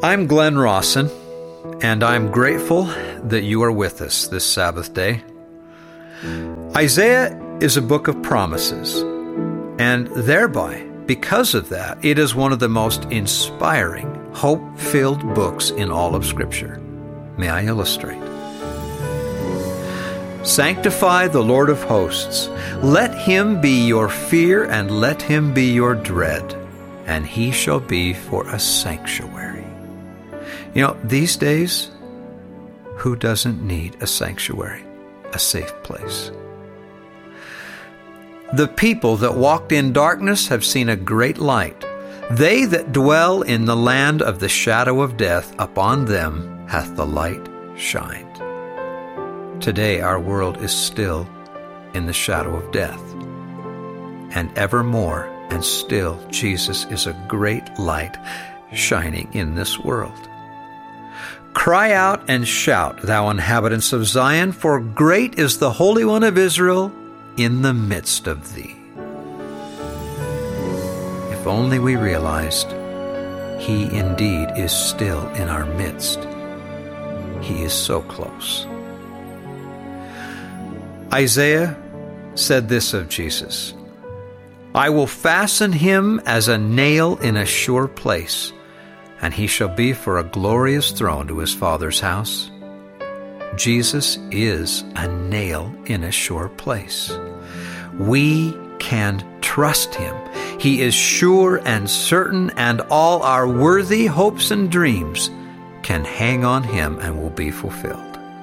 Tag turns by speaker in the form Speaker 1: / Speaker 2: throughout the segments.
Speaker 1: I'm Glenn Rawson, and I'm grateful that you are with us this Sabbath day. Isaiah is a book of promises, and thereby, because of that, it is one of the most inspiring, hope-filled books in all of Scripture. May I illustrate? Sanctify the Lord of hosts. Let him be your fear, and let him be your dread, and he shall be for a sanctuary. You know, these days, who doesn't need a sanctuary, a safe place? The people that walked in darkness have seen a great light. They that dwell in the land of the shadow of death, upon them hath the light shined. Today our world is still in the shadow of death, and evermore and still Jesus is a great light shining in this world. Cry out and shout, thou inhabitants of Zion, for great is the Holy One of Israel in the midst of thee. If only we realized he indeed is still in our midst. He is so close. Isaiah said this of Jesus, I will fasten him as a nail in a sure place, and he shall be for a glorious throne to his Father's house. Jesus is a nail in a sure place. We can trust him. He is sure and certain, and all our worthy hopes and dreams can hang on him and will be fulfilled.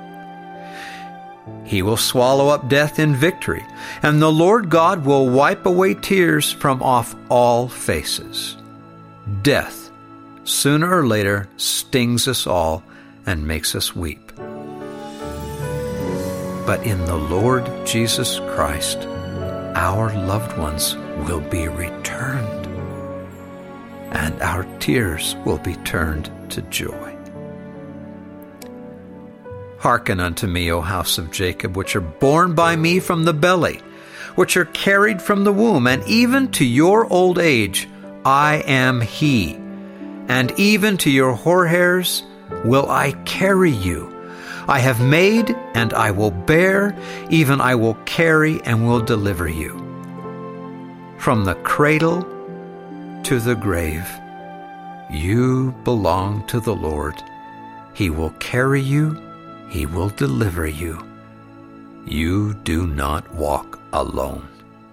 Speaker 1: He will swallow up death in victory, and the Lord God will wipe away tears from off all faces. Death, sooner or later, stings us all and makes us weep. But in the Lord Jesus Christ, our loved ones will be returned, and our tears will be turned to joy. Hearken unto me, O house of Jacob, which are born by me from the belly, which are carried from the womb, and even to your old age I am he, and even to your hoar hairs will I carry you. I have made, and I will bear, even I will carry and will deliver you. From the cradle to the grave, you belong to the Lord. He will carry you, he will deliver you. You do not walk alone.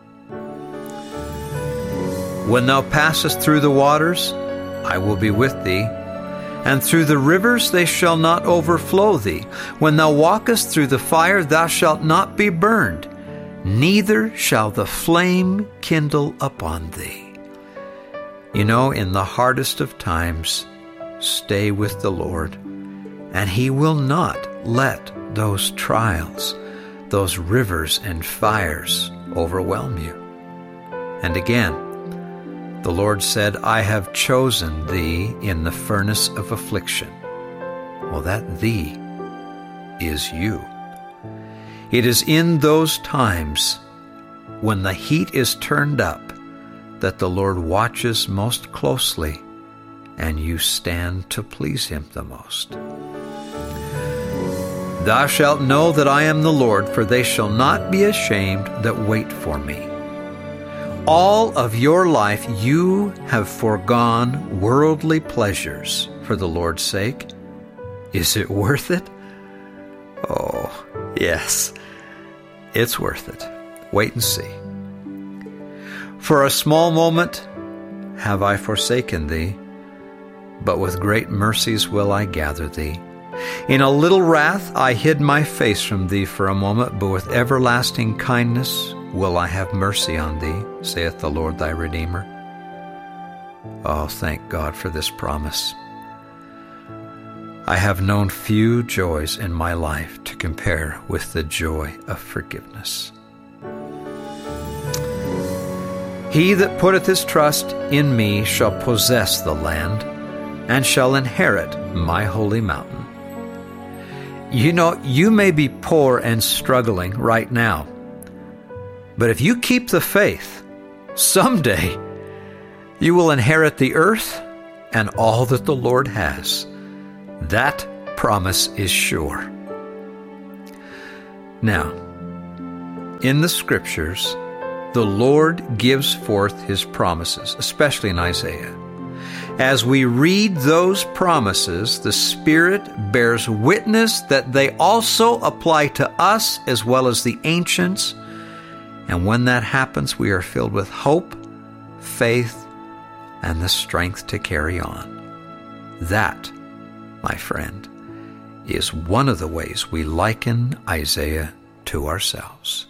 Speaker 1: When thou passest through the waters, I will be with thee, and through the rivers they shall not overflow thee. When thou walkest through the fire, thou shalt not be burned, neither shall the flame kindle upon thee. You know, in the hardest of times, stay with the Lord, and he will not let those trials, those rivers and fires overwhelm you. And again, the Lord said, I have chosen thee in the furnace of affliction. Well, that thee is you. It is in those times when the heat is turned up that the Lord watches most closely, and you stand to please him the most. Thou shalt know that I am the Lord, for they shall not be ashamed that wait for me. All of your life you have foregone worldly pleasures for the Lord's sake. Is it worth it? Oh, yes, it's worth it. Wait and see. For a small moment have I forsaken thee, but with great mercies will I gather thee. In a little wrath I hid my face from thee for a moment, but with everlasting kindness will I have mercy on thee, saith the Lord thy Redeemer. Oh, thank God for this promise. I have known few joys in my life to compare with the joy of forgiveness. He that putteth his trust in me shall possess the land, and shall inherit my holy mountain. You know, you may be poor and struggling right now, but if you keep the faith, someday you will inherit the earth and all that the Lord has, that promise is sure. Now, in the Scriptures, the Lord gives forth His promises, especially in Isaiah. As we read those promises, the Spirit bears witness that they also apply to us as well as the ancients. And when that happens, we are filled with hope, faith, and the strength to carry on. That, my friend, is one of the ways we liken Isaiah to ourselves.